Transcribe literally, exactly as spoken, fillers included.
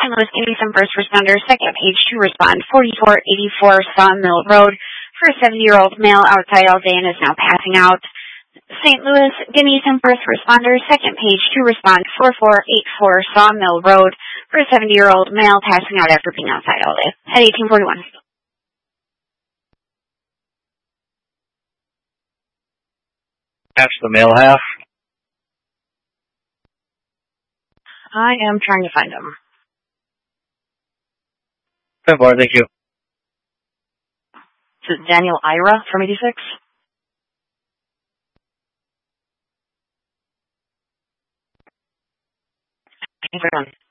Saint Louis County, some first responders, second page to respond, forty-four eighty-four Sawmill Road, for a seventy-year-old male outside all day and is now passing out. Saint Louis, Guinea, some first responders, second page to respond, forty-four eighty-four Sawmill Road, for a seventy-year-old male passing out after being outside all day. At eighteen forty-one. Catch the male half. I am trying to find him. ten four, thank you. This is Daniel Ira from eighty-six. Thanks, everyone.